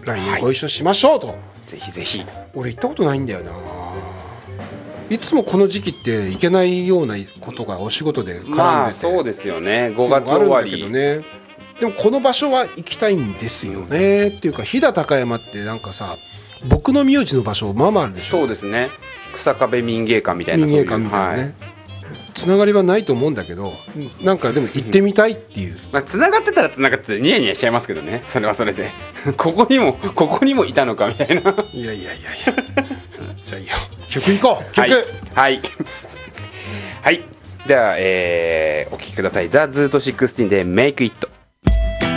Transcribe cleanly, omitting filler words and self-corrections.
来年ご一緒しましょうと、 ぜひぜひ。 俺行ったことないんだよな。いつもこの時期って行けないようなことがお仕事で絡んでて、 まあそうですよね、5月終わりでもあるんだけどね。でもこの場所は行きたいんですよね、っていうか飛騨高山ってなんかさ、僕の名字の場所まあまああるでしょ。 そうですね、草壁民芸館みたいな、 民芸館みたいなね、つながりはないと思うんだけど、なんかでも行ってみたいっていうまあ、つながってたらつながっててニヤニヤしちゃいますけどね、それはそれでここにもいたのかみたいな。 いやいやいやいやじゃあいいよ、曲行こう、曲。 はいはい、では、お聴きください。ザ・ズート16で Make It。